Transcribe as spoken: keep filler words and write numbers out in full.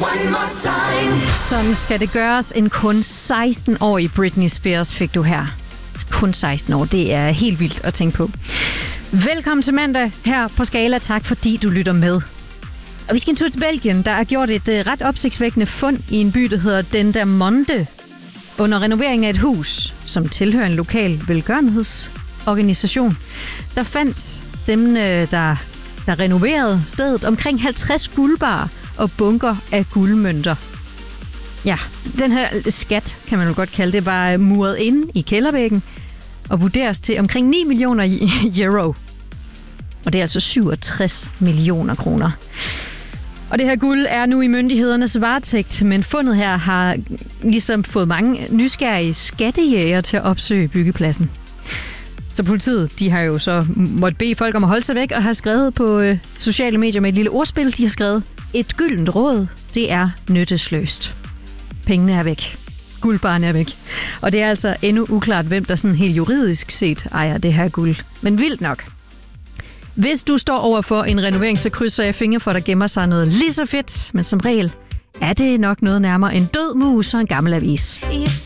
Sådan skal det gøres. En kun seksten-årig Britney Spears fik du her. Kun seksten år. Det er helt vildt at tænke på. Velkommen til mandag her på Skala. Tak fordi du lytter med. Og vi skal en tur til Belgien. Der er gjort et uh, ret opsigtsvækkende fund i en by, der hedder Dendermonde. Under renoveringen af et hus, som tilhører en lokal velgørenhedsorganisation, der fandt dem, der, der renoverede stedet, omkring halvtreds guldbarer og bunker af guldmønter. Ja, den her skat, kan man jo godt kalde det, var muret inde i kældervæggen og vurderes til omkring ni millioner euro. Og det er altså syvogtres millioner kroner. Og det her guld er nu i myndighedernes varetægt, men fundet her har ligesom fået mange nysgerrige skattejæger til at opsøge byggepladsen. Så politiet, de har jo så måttet bede folk om at holde sig væk og har skrevet på øh, sociale medier med et lille ordspil. De har skrevet, et gyldent råd, det er nyttesløst. Pengene er væk. Guldbarren er væk. Og det er altså endnu uklart, hvem der sådan helt juridisk set ejer det her guld. Men vildt nok. Hvis du står over for en renovering, så krydser jeg fingre for, der gemmer sig noget lige så fedt. Men som regel er det nok noget nærmere en død mus og en gammel avis.